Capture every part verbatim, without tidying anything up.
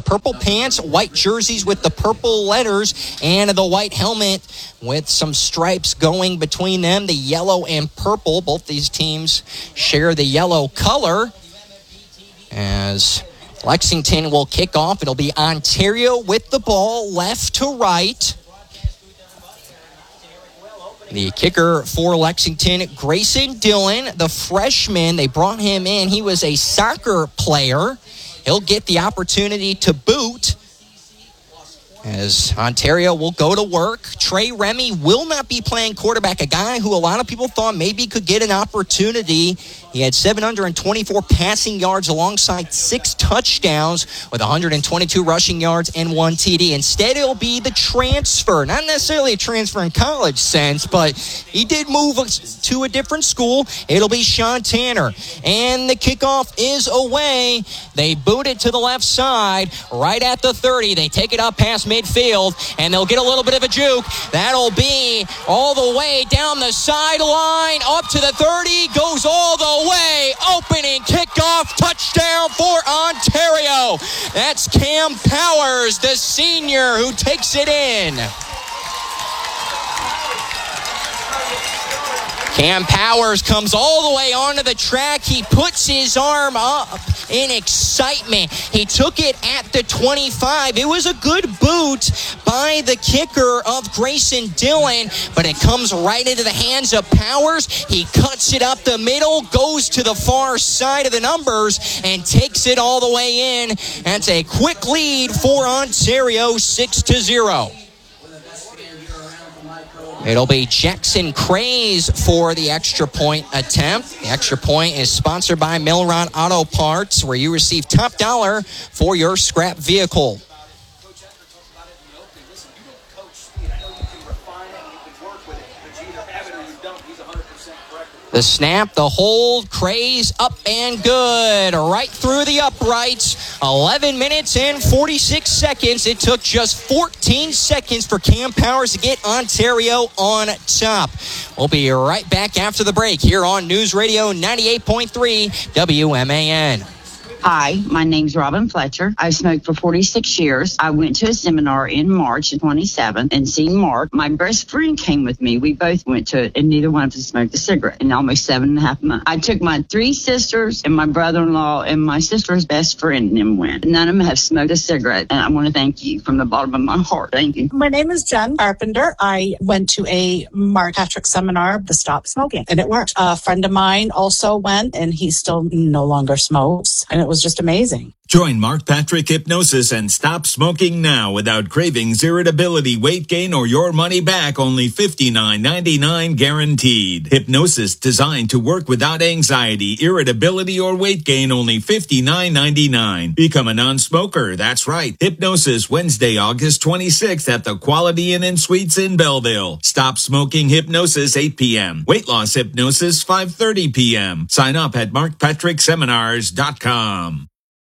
purple pants, white jerseys with the purple letters, and the white helmet with some stripes going between them, the yellow and purple. Both these teams share the yellow color. As Lexington will kick off, it'll be Ontario with the ball, left to right. The kicker for Lexington, Grayson Dillon, the freshman. They brought him in. He was a soccer player. He'll get the opportunity to boot as Ontario will go to work. Trey Remy will not be playing quarterback, a guy who a lot of people thought maybe could get an opportunity. He had seven hundred twenty-four passing yards alongside six touchdowns with one hundred twenty-two rushing yards and one T D. Instead, it'll be the transfer. Not necessarily a transfer in college sense, but he did move to a different school. It'll be Sean Tanner. And the kickoff is away. They boot it to the left side, right at the thirty. They take it up past midfield, and they'll get a little bit of a juke. That'll be all the way down the sideline, up to the thirty, goes all the way, opening kickoff, touchdown for Ontario. That's Cam Powers, the senior, who takes it in. Cam Powers comes all the way onto the track. He puts his arm up in excitement. He took it at the twenty-five. It was a good boot by the kicker of Grayson Dillon, but it comes right into the hands of Powers. He cuts it up the middle, goes to the far side of the numbers, and takes it all the way in. That's a quick lead for Ontario, six to zero. It'll be Jackson Craze for the extra point attempt. The extra point is sponsored by Milron Auto Parts, where you receive top dollar for your scrap vehicle. The snap, the hold, Craze up and good. Right through the uprights. eleven minutes and forty-six seconds. It took just fourteen seconds for Cam Powers to get Ontario on top. We'll be right back after the break here on News Radio ninety-eight point three W M A N. Hi, my name's Robin Fletcher. I've smoked for forty-six years. I went to a seminar in March of twenty-seven and seen Mark. My best friend came with me. We both went to it, and neither one of us smoked a cigarette in almost seven and a half months. I took my three sisters and my brother-in-law and my sister's best friend and them went. None of them have smoked a cigarette, and I want to thank you from the bottom of my heart. Thank you. My name is Jen Carpenter. I went to a Mark Patrick seminar to stop smoking, and it worked. A friend of mine also went, and he still no longer smokes, and it was just amazing. Join Mark Patrick Hypnosis and stop smoking now without cravings, irritability, weight gain, or your money back. Only fifty-nine ninety-nine guaranteed. Hypnosis designed to work without anxiety, irritability, or weight gain. Only fifty-nine ninety-nine. Become a non-smoker. That's right. Hypnosis Wednesday, August twenty-sixth at the Quality Inn and Suites in Belleville. Stop smoking hypnosis eight p.m. Weight loss hypnosis five thirty p.m. Sign up at mark patrick seminars dot com.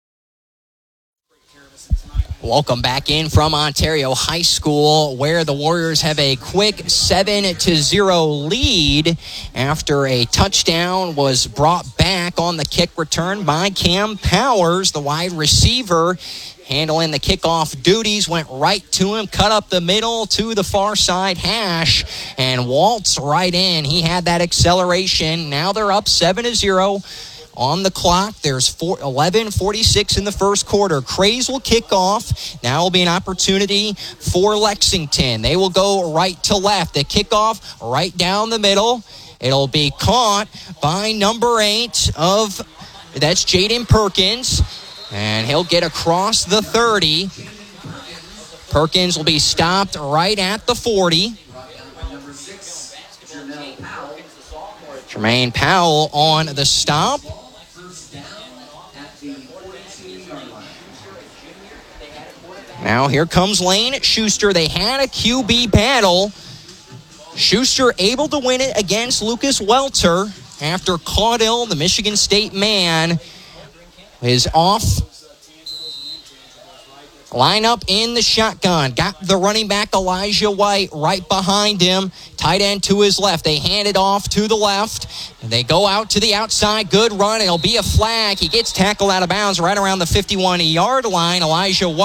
Welcome back in from Ontario High School, where the Warriors have a quick seven to zero lead after a touchdown was brought back on the kick return by Cam Powers, the wide receiver. Handling the kickoff duties, went right to him, cut up the middle to the far side hash, and waltzed right in. He had that acceleration. Now they're up seven to zero. On the clock, there's eleven forty-six in the first quarter. Craze will kick off. Now will be an opportunity for Lexington. They will go right to left. The kickoff right down the middle. It'll be caught by number eight of, that's Jaden Perkins. And he'll get across the thirty. Perkins will be stopped right at the forty. Jermaine Powell on the stop. Now here comes Lane Schuster. They had a Q B battle. Schuster able to win it against Lucas Welter after Caudill, the Michigan State man, is off. Line up in the shotgun. Got the running back Elijah White right behind him. Tight end to his left. They hand it off to the left. And they go out to the outside. Good run. It'll be a flag. He gets tackled out of bounds right around the fifty-one-yard line. Elijah White